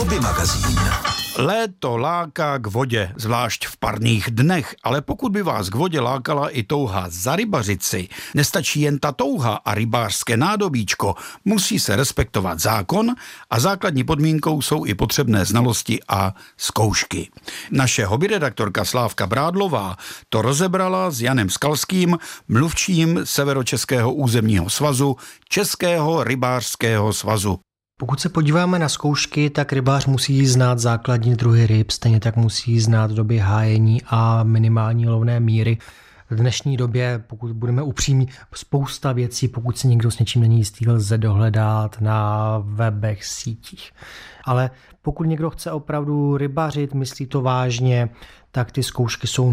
Hobby magazín. Léto láká k vodě, zvlášť v parných dnech, ale pokud by vás k vodě lákala i touha zarybařit si, nestačí jen ta touha a rybářské nádobíčko, musí se respektovat zákon a základní podmínkou jsou i potřebné znalosti a zkoušky. Naše hobbyredaktorka Slávka Brádlová to rozebrala s Janem Skalským, mluvčím Severočeského územního svazu, Českého rybářského svazu. Pokud se podíváme na zkoušky, tak rybář musí znát základní druhy ryb, stejně tak musí znát doby hájení a minimální lovné míry. V dnešní době, pokud budeme upřímní, spousta věcí, pokud si někdo s něčím není jistý, lze dohledat na webech, sítích. Ale pokud někdo chce opravdu rybařit, myslí to vážně, tak ty zkoušky jsou